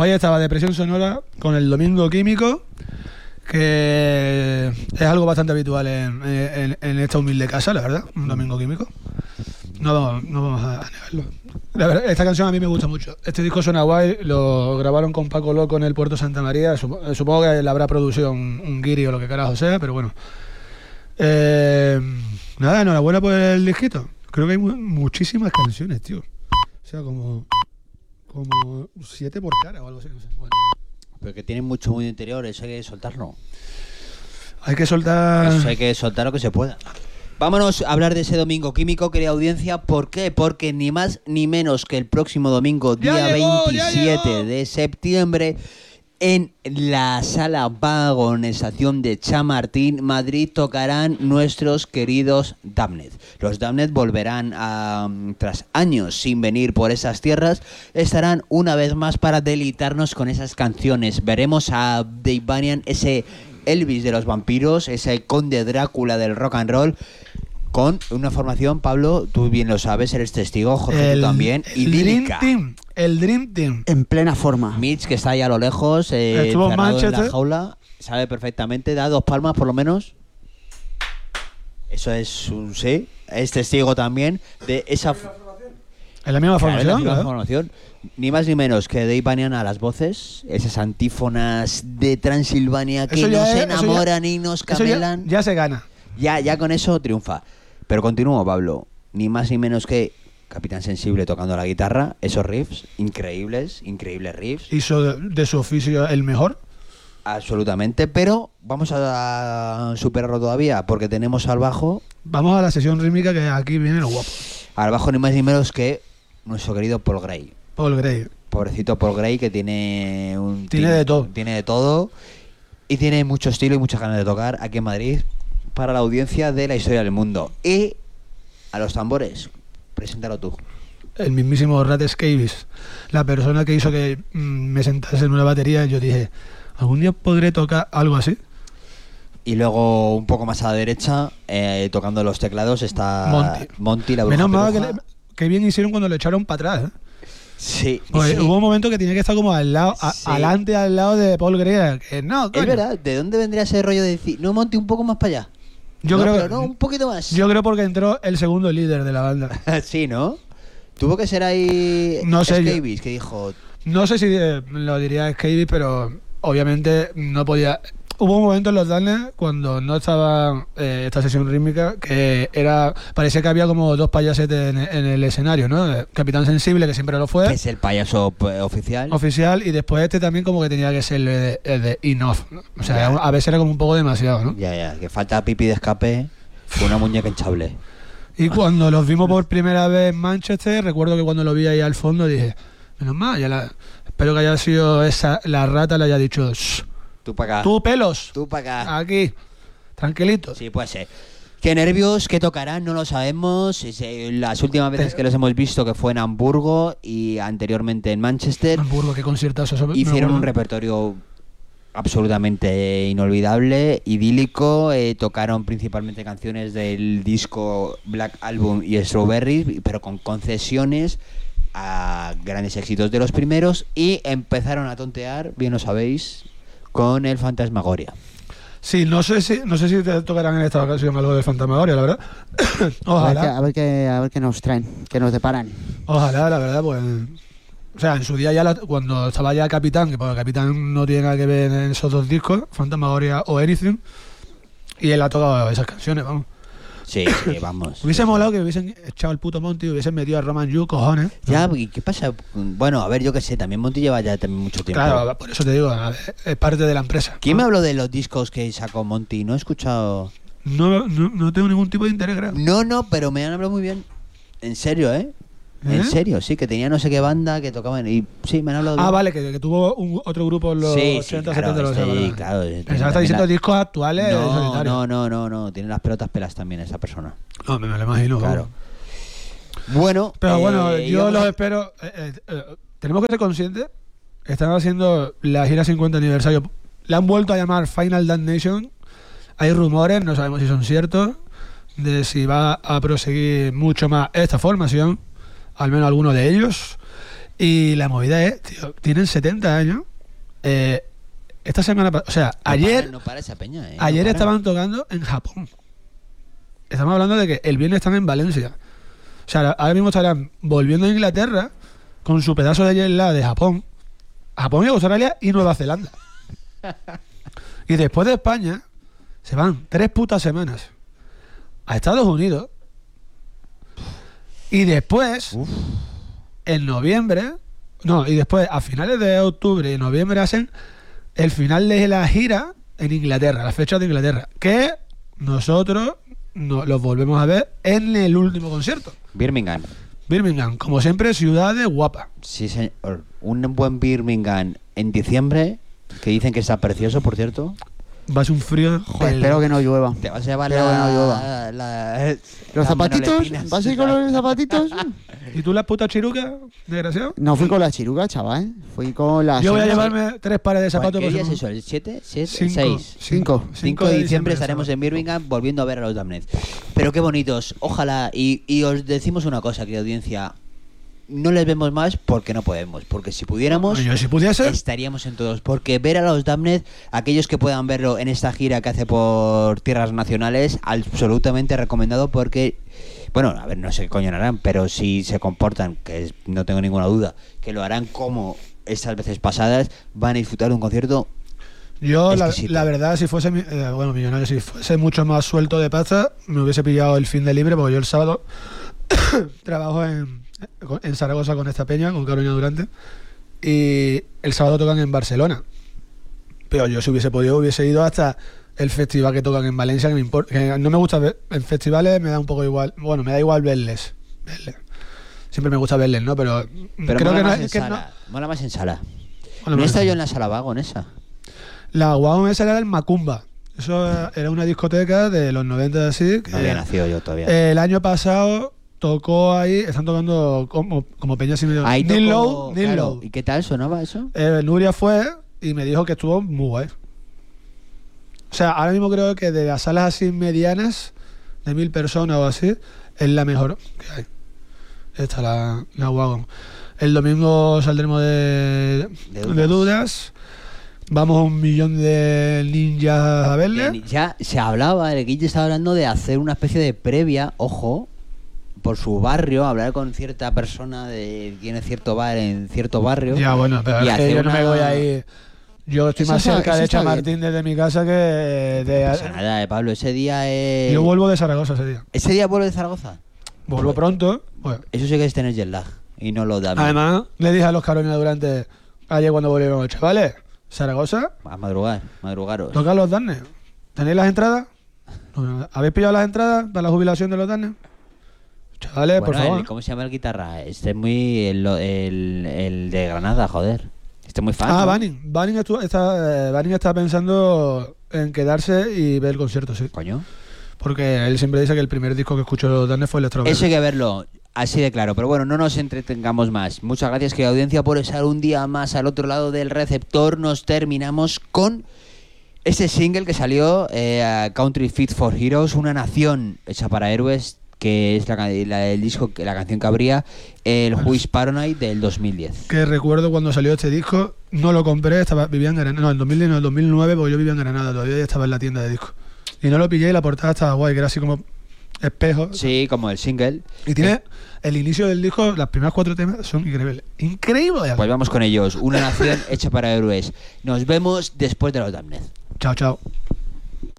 Pues ahí estaba Depresión Sonora con el Domingo Químico, que es algo bastante habitual en esta humilde casa, la verdad, un Domingo Químico. No vamos a negarlo. La verdad, esta canción a mí me gusta mucho. Este disco suena guay, lo grabaron con Paco Loco en el Puerto Santa María. Supongo que le habrá producido un guiri o lo que carajo sea, pero bueno. Nada, enhorabuena por el disquito. Creo que hay muchísimas canciones, tío. O sea, como 7 por cara o algo así. No sé. Bueno. Pero que tienen mucho muy interior, eso hay que soltarlo. Hay que soltar... Eso hay que soltar lo que se pueda. Vámonos a hablar de ese Domingo Químico, querida audiencia. ¿Por qué? Porque ni más ni menos que el próximo domingo, día 27 de septiembre, en la Sala Vagonización de Chamartín, Madrid, tocarán nuestros queridos Damned. Los Damned volverán tras años sin venir por esas tierras, estarán una vez más para deleitarnos con esas canciones. Veremos a Dave Vanian, ese Elvis de los vampiros, ese conde Drácula del rock and roll, con una formación, Pablo, tú bien lo sabes, eres testigo, Jorge, tú también, idílica. El Dream Team. En plena forma. Mitch, que está ahí a lo lejos, encerrado en la jaula, sabe perfectamente, da 2 palmas por lo menos. Eso es un sí. Es testigo también de esa... ¿En la misma formación? En la misma formación. Ni más ni menos que Dave Vanian a las voces, esas antífonas de Transilvania que nos enamoran y nos camelan. Ya se gana. Ya con eso triunfa. Pero continúo, Pablo. Ni más ni menos que Capitán Sensible tocando la guitarra. Esos riffs, increíbles riffs. Hizo de su oficio el mejor. Absolutamente, pero vamos a superarlo todavía, porque tenemos al bajo... Vamos a la sesión rítmica, que aquí viene lo guapo. Al bajo ni más ni menos que nuestro querido Paul Gray. Paul Gray. Pobrecito Paul Gray, que tiene de todo. Tiene de todo y tiene mucho estilo y muchas ganas de tocar aquí en Madrid para la audiencia de la historia del mundo. Y a los tambores, preséntalo tú. El mismísimo Rat Scabies, la persona que hizo que me sentase en una batería. Yo dije, ¿algún día podré tocar algo así? Y luego un poco más a la derecha, tocando los teclados, está Monty la bruja. Menos mal que bien hicieron cuando lo echaron para atrás, ¿eh? Sí, pues sí. Hubo un momento que tenía que estar como al lado, sí. Adelante al lado de Paul Gray. Que no, coño. Es verdad, ¿de dónde vendría ese rollo de decir, no, Monty, un poco más para allá? Yo creo un poquito más. Yo creo porque entró el segundo líder de la banda. Sí, ¿no? Tuvo que ser ahí Scabies, que dijo... No sé si lo diría Scabies, pero obviamente no podía... Hubo un momento en los Damned cuando no estaba esta sesión rítmica que parecía que había como 2 payasetes en el escenario, ¿no? Capitán Sensible, que siempre lo fue. Que es el payaso oficial. Oficial, y después este también como que tenía que ser el de enough, ¿no? O sea, a veces era como un poco demasiado, ¿no? Ya, que falta pipi de escape con una muñeca hinchable. Y cuando los vimos por primera vez en Manchester, recuerdo que cuando lo vi ahí al fondo dije, menos mal, espero que haya sido la rata le haya dicho... Shh, tú para acá. Tú pelos. Tú para acá. Aquí. Tranquilito. Sí, puede ser. Qué nervios, qué tocarán, no lo sabemos. Las últimas veces que los hemos visto, que fue en Hamburgo y anteriormente en Manchester. Hamburgo, qué conciertos. Hicieron un repertorio absolutamente inolvidable, idílico. Tocaron principalmente canciones del disco Black Album y Strawberry, pero con concesiones a grandes éxitos de los primeros. Y empezaron a tontear, bien lo sabéis, con el Fantasmagoria. Sí, no sé si te tocarán en esta ocasión algo de Fantasmagoria, la verdad. Ojalá. A ver qué nos traen, qué nos deparan. Ojalá, la verdad, pues... O sea, en su día ya cuando estaba ya Capitán, que porque Capitán no tiene nada que ver en esos 2 discos, Fantasmagoria o Anything, y él ha tocado esas canciones, vamos. Sí, vamos. Hubiese molado que hubiesen echado el puto Monty y hubiesen metido a Roman Yu, cojones. Ya, ¿y qué pasa? Bueno, a ver, yo qué sé, también Monty lleva ya también mucho tiempo. Claro, por eso te digo, es parte de la empresa. ¿Quién me habló de los discos que sacó Monty? No he escuchado... No tengo ningún tipo de interés, creo. No, pero me han hablado muy bien. En serio, ¿eh? En serio, sí, que tenía no sé qué banda que tocaban y sí, me han hablado bien. Vale, que tuvo otro grupo en los 80, claro, 70, claro. Está diciendo discos actuales. No, tiene las pelotas pelas también esa persona. No, me lo imagino. Claro. Bueno, pero bueno, yo los espero. Tenemos que ser conscientes. Están haciendo la gira 50 aniversario. La han vuelto a llamar Final Damnation. Hay rumores, no sabemos si son ciertos, de si va a proseguir mucho más esta formación, al menos alguno de ellos. Y la movida es, tío, tienen 70 años. Esta semana, o sea, ayer... No para esa peña, Ayer estaban tocando en Japón. Estamos hablando de que el viernes están en Valencia. O sea, ahora mismo estarán volviendo a Inglaterra con su pedazo de jet lag de Japón. Japón y Australia y Nueva Zelanda. Y después de España se van 3 putas semanas a Estados Unidos. Y después, en noviembre, y después a finales de octubre y noviembre hacen el final de la gira en Inglaterra, las fechas de Inglaterra, que nosotros los volvemos a ver en el último concierto. Birmingham, como siempre, ciudades guapas. sí señor. Un buen Birmingham en diciembre, que dicen que está precioso, por cierto. Va a ser un frío. Joder, espero que no llueva. Te vas a llevar Pero que no llueva. ¿Los zapatitos? ¿Vas a ir con los zapatitos? ¿Y tú las putas chirucas, desgraciado? No fui con las chirucas, chaval. Fui con las... Yo voy a llevarme 3 pares de zapatos. ¿Qué por día es semana. eso? ¿El 7? Cinco. 6. 5 de diciembre estaremos en Birmingham volviendo a ver a los Damned. Pero qué bonitos. Ojalá. Y os decimos una cosa, querida audiencia. No les vemos más porque no podemos. Porque si pudiéramos, Yo, si pudiese, estaríamos en todos. Porque ver a los Damned, aquellos que puedan verlo en esta gira que hace por tierras nacionales, absolutamente recomendado porque... Bueno, a ver, no sé qué coño harán, pero si se comportan, no tengo ninguna duda, que lo harán como estas veces pasadas, van a disfrutar de un concierto. yo exquisito. la verdad, si fuese millonario, si fuese mucho más suelto de pasta, me hubiese pillado el fin de libre, porque yo el sábado trabajo en Zaragoza con esta peña, con Carolina Durante, y el sábado tocan en Barcelona. Pero yo, si hubiese podido, hubiese ido hasta el festival que tocan en Valencia, que me importa, que no me gusta ver. En festivales me da un poco igual. Bueno, me da igual verles. Siempre me gusta verles, ¿no? Pero Pero creo mola que no más en es que sala. Mola más en sala. Bueno, No he más- estado yo en la sala vago, en esa. La Guau esa era el Macumba. Eso era una discoteca de los 90 así. Que No había nacido yo todavía. el año pasado tocó ahí, están tocando como peña sin medio. Ahí Neil tocó, Low, Neil claro. Low. ¿Y qué tal sonaba eso? Nuria fue y me dijo que estuvo muy guay. O sea, ahora mismo creo que de las salas así medianas, de 1000 personas o así, es la mejor que hay. Esta, la Wagon. El domingo saldremos de dudas. Vamos a 1 millón de ninjas a verle. Ya se hablaba, el Guille estaba hablando de hacer una especie de previa, ojo, por su barrio, hablar con cierta persona de tiene cierto bar en cierto barrio. Ya, bueno, pero y es que hacer yo no me una- voy a ir. Yo estoy Eso más está- cerca eso de está Chamartín desde mi casa que de. No pasa nada, Pablo, ese día Yo vuelvo de Zaragoza ese día. ¿Ese día vuelve de Zaragoza? Vuelvo pronto. Bueno. Eso sí que es tener jet lag y no lo da. Además, le dije a los Carolina Durante ayer cuando volvieron, chavales, Zaragoza, A madrugaros. tocan los Darnes. ¿Tenéis las entradas? ¿Habéis pillado las entradas para la jubilación de los Darnes? Chavales, por Bueno, favor. ¿cómo se llama el guitarra? Este es muy el de Granada, joder. Este es muy fan. ¿no? Banning. Banning está pensando en quedarse y ver el concierto, sí. Coño. Porque él siempre dice que el primer disco que escuchó de los Darnes fue Electro. Eso hay que verlo. Así de claro, pero bueno, no nos entretengamos más. Muchas gracias, querida audiencia, por estar un día más al otro lado del receptor. Nos terminamos con este single que salió, Country Fit for Heroes, una nación hecha para héroes, que es el disco, la canción que abría el Who is Paranoid del 2010. Que recuerdo cuando salió este disco, no lo compré, vivía en Granada. No, en 2010, no, en 2009, porque yo vivía en Granada, todavía ya estaba en la tienda de discos. Y no lo pillé y la portada estaba guay, que era así como espejo. Sí, como el single. Y tiene el inicio del disco, las primeras 4 temas son increíbles. Increíble. Pues vamos con ellos. Una nación hecha para héroes. Nos vemos después de los Damned. Chao, chao.